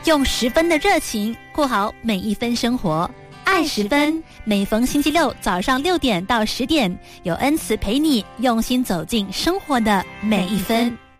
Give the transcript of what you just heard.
用10分的热情过好每一分生活。爱10分，每逢星期六早上6点到10点，有恩慈陪你用心走进生活的每一分。